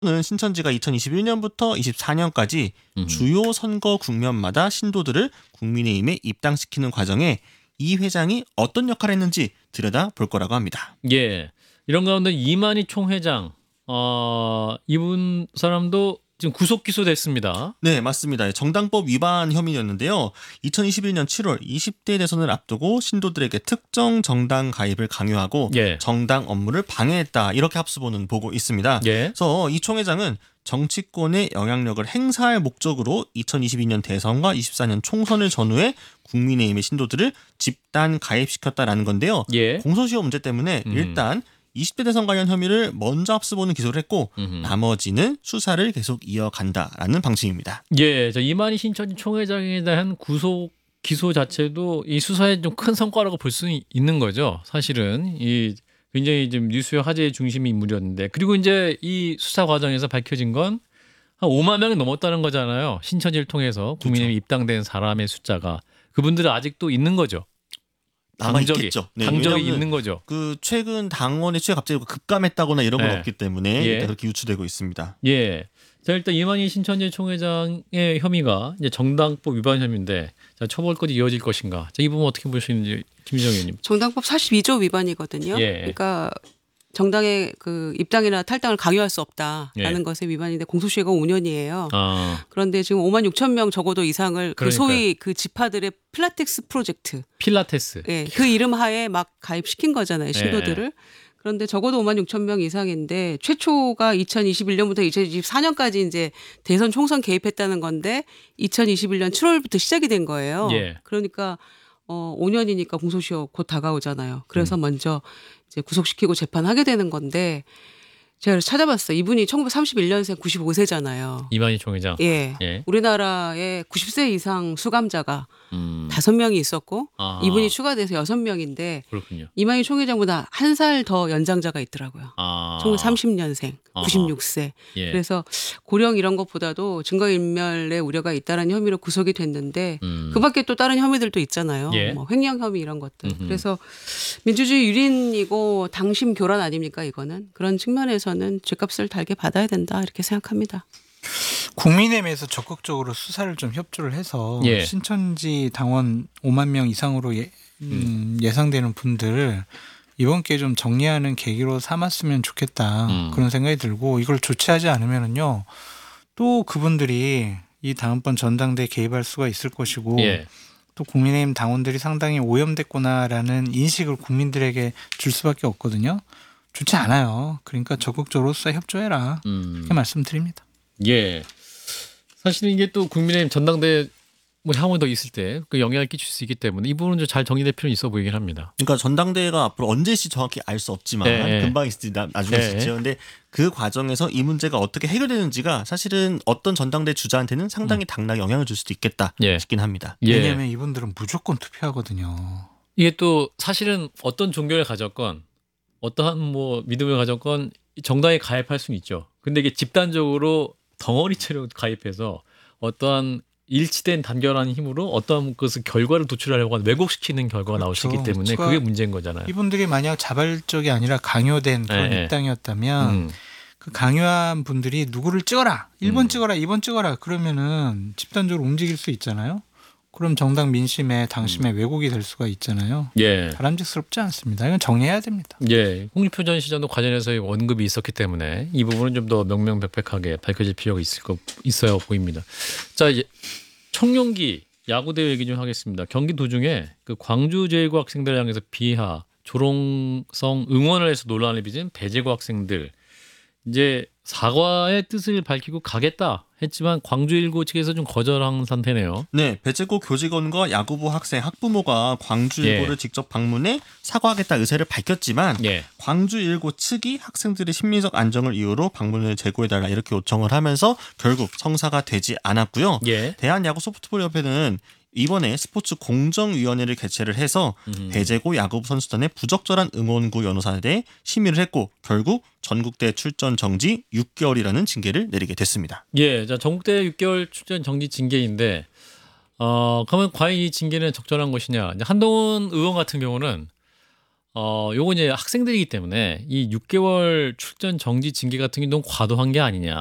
는 신천지가 2021년부터 24년까지 주요 선거 국면마다 신도들을 국민의힘에 입당시키는 과정에 이 회장이 어떤 역할을 했는지 들여다볼 거라고 합니다. 예. 이런 가운데 이만희 총회장 이분 사람도 지금 구속 기소됐습니다. 네, 맞습니다. 정당법 위반 혐의였는데요. 2021년 7월 20대 대선을 앞두고 신도들에게 특정 정당 가입을 강요하고 예. 정당 업무를 방해했다. 이렇게 합수본은 보고 있습니다. 예. 그래서 이 총회장은 정치권의 영향력을 행사할 목적으로 2022년 대선과 24년 총선을 전후해 국민의힘의 신도들을 집단 가입시켰다라는 건데요. 예. 공소시효 문제 때문에 일단 20대 대선 관련 혐의를 먼저 합수본은 기소를 했고 나머지는 수사를 계속 이어간다라는 방침입니다. 예, 이만희 신천지 총회장에 대한 구속 기소 자체도 이 수사에 좀 큰 성과라고 볼 수 있는 거죠. 사실은 이 굉장히 좀 뉴스의 화제의 중심이 인물이었는데, 그리고 이제 이 수사 과정에서 밝혀진 건 한 5만 명이 넘었다는 거잖아요. 신천지를 통해서 국민의힘 입당된 사람의 숫자가. 그분들은 아직도 있는 거죠. 남아있겠죠. 네, 당적이 있는 거죠. 그 최근 당원의 수치가 갑자기 급감했다거나 이런 건 네. 없기 때문에 예. 일단 그렇게 유추되고 있습니다. 예. 자, 일단 이만희 신천지 총회장의 혐의가 이제 정당법 위반 혐의인데, 자, 처벌까지 이어질 것인가? 자, 이 부분 어떻게 보시는지 김희정 의원님. 정당법 42조 위반이거든요. 예. 그러니까 정당의 그 입당이나 탈당을 강요할 수 없다라는 예. 것의 위반인데 공소시효가 5년이에요. 아, 그런데 지금 5만 6천 명 적어도 이상을 그 그러니까요. 소위 그 지파들의 필라테스 프로젝트, 필라테스. 예, 그 이름 하에 막 가입시킨 거잖아요, 신도들을. 그런데 적어도 5만 6천 명 이상인데 최초가 2021년부터 2024년까지 이제 대선 총선 개입했다는 건데 2021년 7월부터 시작이 된 거예요. 예. 그러니까 5년이니까 공소시효 곧 다가오잖아요. 그래서 먼저 이제 구속시키고 재판하게 되는 건데 제가 찾아봤어요. 이분이 1931년생 95세잖아요. 이만희 총회장. 예. 예. 우리나라에 90세 이상 수감자가 5 5명이 있었고 아하. 이분이 추가돼서 6명인데 그렇군요. 이만희 총회장보다 한 살 더 연장자가 있더라고요. 아. 1930년생, 아하. 96세. 예. 그래서 고령 이런 것보다도 증거인멸의 우려가 있다는 혐의로 구속이 됐는데 그밖에 또 다른 혐의들도 있잖아요. 예. 뭐 횡령 혐의 이런 것들. 그래서 민주주의 유린이고 당심 교란 아닙니까 이거는. 그런 측면에서는 죄값을 달게 받아야 된다 이렇게 생각합니다. 국민의힘에서 적극적으로 수사를 좀 협조를 해서 예. 신천지 당원 5만 명 이상으로 예상되는 분들을 이번 기회에 좀 정리하는 계기로 삼았으면 좋겠다 그런 생각이 들고 이걸 조치하지 않으면은요 또 그분들이 이 다음번 전당대에 개입할 수가 있을 것이고 예. 또 국민의힘 당원들이 상당히 오염됐구나라는 인식을 국민들에게 줄 수밖에 없거든요. 좋지 않아요. 그러니까 적극적으로 수사 협조해라 이렇게 말씀드립니다. 예. 사실은 이게 또 국민의힘 전당대 뭐 향후 더 있을 때 그 영향을 끼칠 수 있기 때문에 이 부분은 좀 잘 정리될 필요는 있어 보이긴 합니다. 그러니까 전당대회가 앞으로 언제일지 정확히 알 수 없지만 네. 금방 있을지 나중에 있을지요. 근데 그 과정에서 이 문제가 어떻게 해결되는지가 사실은 어떤 전당대 주자한테는 상당히 당락에 영향을 줄 수도 있겠다 예. 싶긴 합니다. 예. 왜냐하면 이분들은 무조건 투표하거든요. 이게 또 사실은 어떤 종교를 가졌건 어떠한 뭐 믿음을 가졌건 정당에 가입할 수는 있죠. 근데 이게 집단적으로 덩어리체로 가입해서 어떠한 일치된 단결한 힘으로 어떠한 것을 결과를 도출하려고 하는 왜곡시키는 결과가 나올 수 있기 그렇죠. 때문에 그게 문제인 거잖아요. 이분들이 만약 자발적이 아니라 강요된 그런 예. 입당이었다면 그 강요한 분들이 누구를 찍어라 1번 찍어라 2번 찍어라 그러면은 집단적으로 움직일 수 있잖아요. 그럼 정당 민심에 당심에 왜곡이 될 수가 있잖아요. 예. 바람직스럽지 않습니다. 이건 정리해야 됩니다. 예. 홍준표 전 시장도 관련해서 언급이 있었기 때문에 이 부분은 좀 더 명명백백하게 밝혀질 필요가 있어야 보입니다. 자, 이제 청룡기 야구대회 얘기 좀 하겠습니다. 경기 도중에 그 광주제일고 학생들을 향해서 비하, 조롱성 응원을 해서 논란을 빚은 배제고 학생들 이제 사과의 뜻을 밝히고 가겠다 했지만 광주일고 측에서 좀 거절한 상태네요. 네, 배제고 교직원과 야구부 학생, 학부모가 광주일고를 예. 직접 방문해 사과하겠다 의사를 밝혔지만 예. 광주일고 측이 학생들의 심리적 안정을 이유로 방문을 재고해달라 이렇게 요청을 하면서 결국 성사가 되지 않았고요. 예. 대한야구소프트볼협회는 이번에 스포츠 공정위원회를 개최를 해서 배제고 야구부 선수단의 부적절한 응원구 연호사에 대해 심의를 했고 결국 전국대 출전 정지 6개월이라는 징계를 내리게 됐습니다. 예, 자 전국대 6개월 출전 정지 징계인데, 그러면 과연 이 징계는 적절한 것이냐? 이제 한동훈 의원 같은 경우는 요건 이제 학생들이기 때문에 이 6개월 출전 정지 징계 같은 게 너무 과도한 게 아니냐.